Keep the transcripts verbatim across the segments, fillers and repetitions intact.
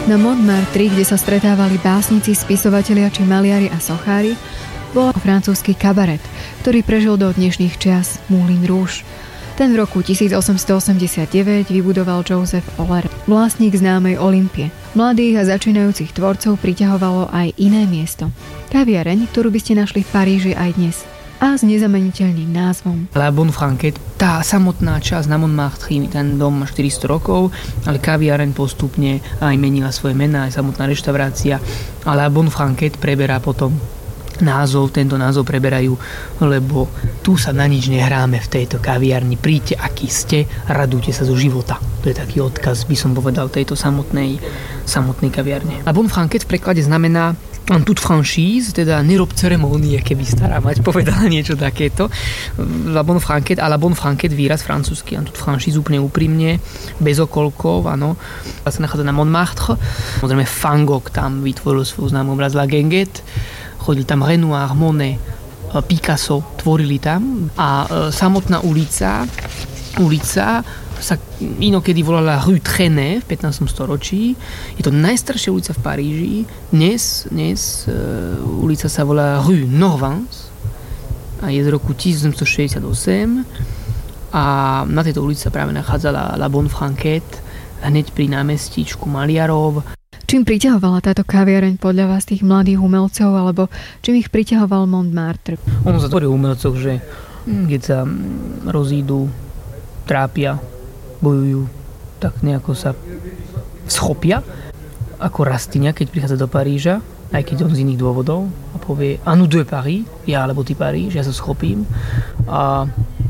Na Montmartre, kde sa stretávali básnici, spisovatelia či maliari a sochári, bol francúzsky kabaret, ktorý prežil do dnešných čias Moulin Rouge. Ten v roku tisícosemstoosemdesiatdeväť vybudoval Joseph Euler, vlastník známej Olympie. Mladých a začínajúcich tvorcov priťahovalo aj iné miesto. Kaviareň, ktorú by ste našli v Paríži aj dnes. A s nezameniteľným názvom La Bonne Franquette. Tá samotná časť na Montmartre, ten dom má štyristo rokov, ale kaviareň postupne aj menila svoje mená, aj samotná reštaurácia. A La Bonne Franquette preberá potom názov, tento názov preberajú, lebo tu sa na nič nehráme v tejto kaviarni. Príďte, aký ste, radujte sa zo života. To je taký odkaz, by som povedal, tejto samotnej, samotnej kaviarne. La Bonne Franquette v preklade znamená en toute franchise, teda nerob ceremónie, keby stará mať povedala niečo takéto. La Bonne Franquette a La Bonne Franquette výraz francúzsky, en toute franchise, úplne úprimne, bez okolkov, áno. A sa nachádza na Montmartre. Samozrejme Van Gogh tam vytvoril svoj známy obraz La Guinguette. Chodil tam Renoir, Monet, Picasso, tvorili tam. A samotná ulica, ulica sa inokedy volala Rue Trenet v pätnástom storočí. Je to najstaršia ulica v Paríži. Dnes, dnes uh, ulica sa volá Rue Norvins a je z roku tisícosemstošesťdesiatosem a na tejto ulici sa práve nachádzala La Bonne Franquette hneď pri námestíčku Maliarov. Čím priťahovala táto kaviareň podľa vás tých mladých umelcov, alebo čím ich priťahoval Montmartre? Ono sa tvorí umelcov, že keď sa rozídu, trápia, bojujú, tak nejako sa schopia ako Rastignac, keď prichádza do Paríža, aj keď on z iných dôvodov a povie a nous deux Paris, ja alebo ty Paríž, ja sa schopím. A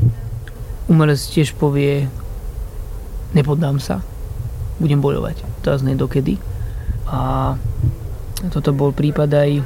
umelec tiež povie nepoddám sa, budem bojovať, to znie dokedy. A toto bol prípad aj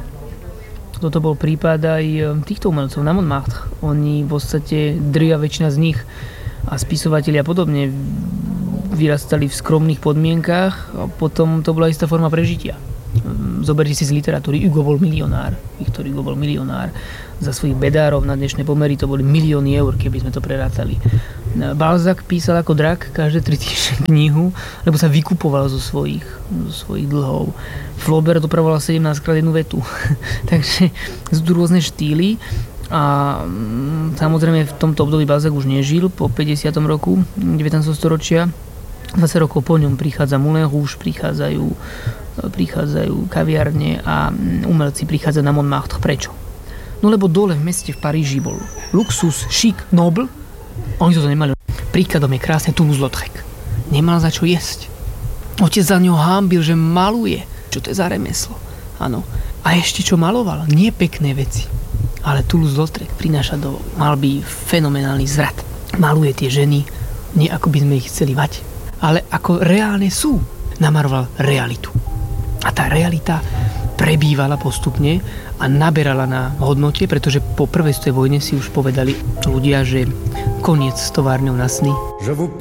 toto bol prípad aj týchto umelcov na Montmartre. Oni v podstate, drvivá väčšina z nich a spisovatelia podobne vyrastali v skromných podmienkách a potom to bola istá forma prežitia. Zoberte si z literatúry, Hugo bol milionár, Victor Hugo bol milionár. Za svojich bedárov na dnešné pomery to boli milióny eur, keby sme to prerátali. Balzac písal ako drak každé tri týždne knihu, lebo sa vykupoval zo svojich, zo svojich dlhov. Flaubert dopravoval sedemnásťkrát jednu vetu. Takže sú tu rôzne štýly. A samozrejme v tomto období Balzac už nežil po päťdesiatom roku devätnásteho storočia. dvadsať rokov po ňom prichádza Moulin Rouge, prichádzajú, prichádzajú kaviarne a umelci prichádzajú na Montmartre. Prečo? No lebo dole v meste v Paríži bol luxus, šik, noble. Oni to nemali. Príkladom je krásne Toulouse-Lautrec. Nemal za čo jesť. Otec za ňo hámbil, že maluje. Čo to je za remeslo? Áno. A ešte čo maloval? Nie pekné veci. Ale Toulouse-Lautrec prináša do malby fenomenálny zvrat. Maluje tie ženy, nie ako by sme ich chceli mať, ale ako reálne sú. Namaroval realitu. A tá realita prebývala postupne a naberala na hodnote, pretože po prvej svetovej vojne si už povedali ľudia, že koniec s továrňou na sny.